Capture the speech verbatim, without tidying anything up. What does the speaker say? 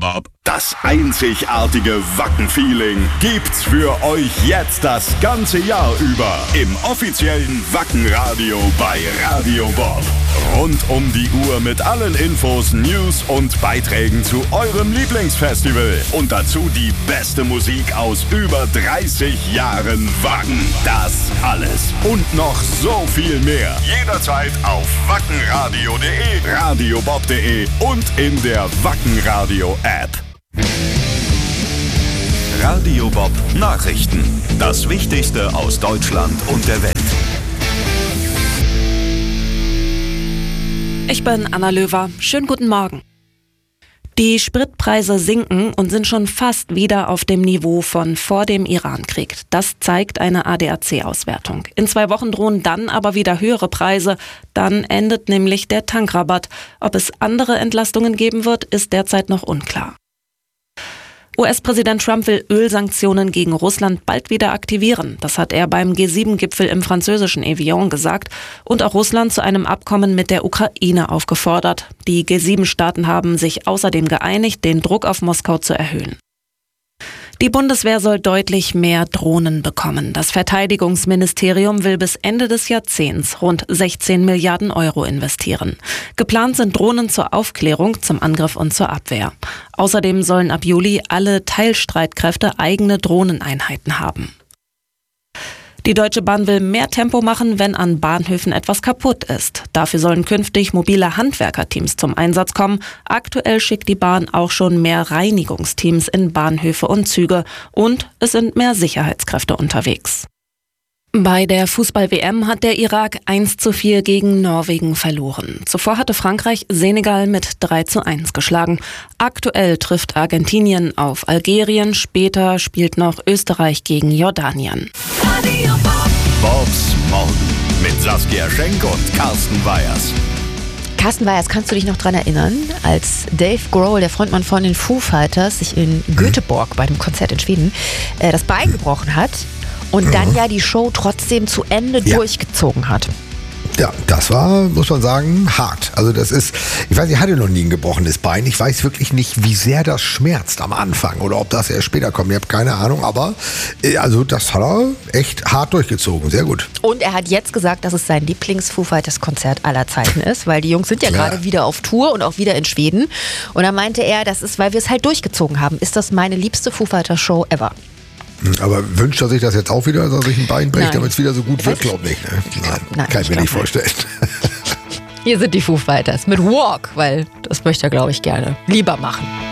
Bob. Das einzigartige Wacken-Feeling gibt's für euch jetzt das ganze Jahr über im offiziellen Wacken-Radio bei Radio Bob. Rund um die Uhr mit allen Infos, News und Beiträgen zu eurem Lieblingsfestival. Und dazu die beste Musik aus über dreißig Jahren Wacken. Das alles und noch so viel mehr. Jederzeit auf wackenradio punkt de, radiobob punkt de und in der Wackenradio-App. Radio Bob Nachrichten. Das Wichtigste aus Deutschland und der Welt. Ich bin Anna Löwer. Schönen guten Morgen. Die Spritpreise sinken und sind schon fast wieder auf dem Niveau von vor dem Irankrieg. Das zeigt eine A D A C-Auswertung. In zwei Wochen drohen dann aber wieder höhere Preise. Dann endet nämlich der Tankrabatt. Ob es andere Entlastungen geben wird, ist derzeit noch unklar. U S-Präsident Trump will Ölsanktionen gegen Russland bald wieder aktivieren. Das hat er beim G sieben Gipfel im französischen Evian gesagt und auch Russland zu einem Abkommen mit der Ukraine aufgefordert. Die G sieben Staaten haben sich außerdem geeinigt, den Druck auf Moskau zu erhöhen. Die Bundeswehr soll deutlich mehr Drohnen bekommen. Das Verteidigungsministerium will bis Ende des Jahrzehnts rund sechzehn Milliarden Euro investieren. Geplant sind Drohnen zur Aufklärung, zum Angriff und zur Abwehr. Außerdem sollen ab Juli alle Teilstreitkräfte eigene Drohneneinheiten haben. Die Deutsche Bahn will mehr Tempo machen, wenn an Bahnhöfen etwas kaputt ist. Dafür sollen künftig mobile Handwerkerteams zum Einsatz kommen. Aktuell schickt die Bahn auch schon mehr Reinigungsteams in Bahnhöfe und Züge. Und es sind mehr Sicherheitskräfte unterwegs. Bei der Fußball-W M hat der Irak eins zu vier gegen Norwegen verloren. Zuvor hatte Frankreich Senegal mit drei zu eins geschlagen. Aktuell trifft Argentinien auf Algerien. Später spielt noch Österreich gegen Jordanien. Bobs Morgen mit Saskia Schenk und Carsten Weyers. Carsten Weyers, kannst du dich noch daran erinnern, als Dave Grohl, der Frontmann von den Foo Fighters, sich in Göteborg bei dem Konzert in Schweden äh, das Bein gebrochen hat und dann ja die Show trotzdem zu Ende ja. durchgezogen hat? Ja, das war, muss man sagen, hart. Also das ist, ich weiß, ich hatte noch nie ein gebrochenes Bein. Ich weiß wirklich nicht, wie sehr das schmerzt am Anfang oder ob das erst später kommt. Ich habe keine Ahnung, aber also das hat er echt hart durchgezogen. Sehr gut. Und er hat jetzt gesagt, dass es sein Lieblings-Foo Fighters-Konzert aller Zeiten ist, weil die Jungs sind ja, ja gerade wieder auf Tour und auch wieder in Schweden. Und dann meinte er, das ist, weil wir es halt durchgezogen haben, ist das meine liebste Foo Fighters-Show ever. Aber wünscht er sich das jetzt auch wieder, dass er sich ein Bein bricht, damit es wieder so gut wird? Glaub nicht. Ne? Nein, Nein, kann ich mir nicht vorstellen. Hier sind die Foo Fighters mit Walk, weil das möchte er, glaube ich, gerne lieber machen.